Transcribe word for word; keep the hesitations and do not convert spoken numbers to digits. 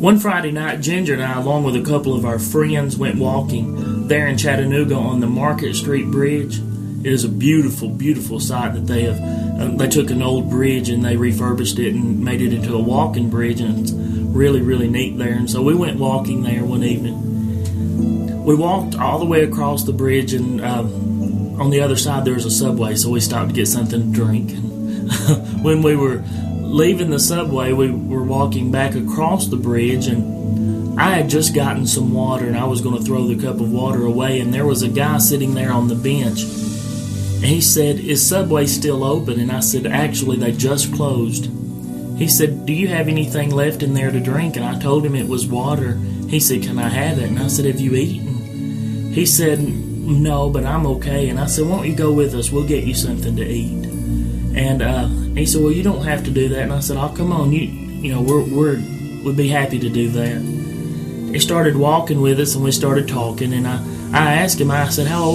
One Friday night, Ginger and I, along with a couple of our friends, went walking there in Chattanooga on the Market Street Bridge. It is a beautiful, beautiful sight that they have. Uh, they took an old bridge and they refurbished it and made it into a walking bridge, and it's really, really neat there. And so we went walking there one evening. We walked all the way across the bridge, and um, on the other side there was a Subway, so we stopped to get something to drink. And when we were leaving the Subway, we were walking back across the bridge, and I had just gotten some water, and I was going to throw the cup of water away, and there was a guy sitting there on the bench, and he said, "Is Subway still open?" And I said, "Actually, they just closed." He said, "Do you have anything left in there to drink?" And I told him it was water. He said, "Can I have it?" And I said, "Have you eaten?" He said, "No, but I'm okay." And I said, "Why don't you go with us? We'll get you something to eat." And uh, he said, "Well, you don't have to do that." And I said, "Oh, come on, you you know, we're we're we'd be happy to do that." He started walking with us, and we started talking. And I I asked him, I said, "How old